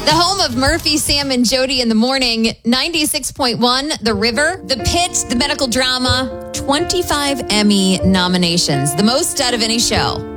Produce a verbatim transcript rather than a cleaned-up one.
The home of Murphy, Sam, and Jody in the morning, ninety-six point one, The River, The Pit, the medical drama, twenty-five Emmy nominations, the most out of any show.